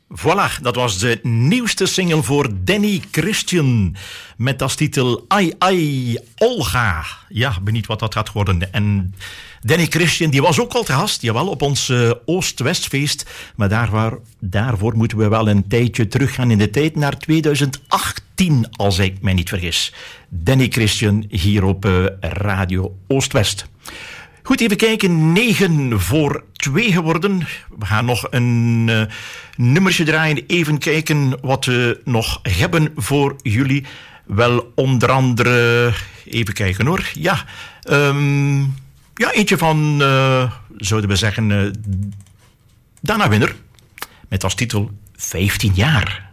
Voilà, dat was de nieuwste single voor Danny Christian. Met als titel Ai Ai Olga. Ja, benieuwd wat dat gaat worden. En Danny Christian, die was ook al te gast, jawel, op ons Oost-Westfeest. Maar daarvoor moeten we wel een tijdje teruggaan in de tijd, naar 2018, als ik mij niet vergis. Danny Christian hier op Radio Oost-West. Goed, even kijken. 9 voor 2 geworden. We gaan nog een nummertje draaien. Even kijken wat we nog hebben voor jullie. Wel onder andere... Even kijken hoor. Ja, eentje van, zouden we zeggen, Dana Winner. Met als titel 15 jaar.